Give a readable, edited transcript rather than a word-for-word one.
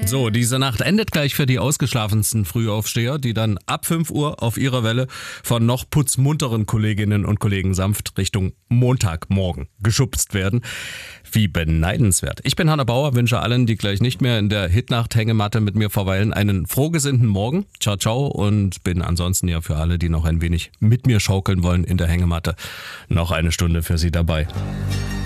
So, diese Nacht endet gleich für die ausgeschlafensten Frühaufsteher, die dann ab 5 Uhr auf ihrer Welle von noch putzmunteren Kolleginnen und Kollegen sanft Richtung Montagmorgen geschubst werden. Wie beneidenswert. Ich bin Hanna Bauer, wünsche allen, die gleich nicht mehr in der Hitnacht-Hängematte mit mir verweilen, einen frohgesinnten Morgen. Ciao, ciao, und bin ansonsten ja für alle, die noch ein wenig mit mir schaukeln wollen in der Hängematte, noch eine Stunde für Sie dabei.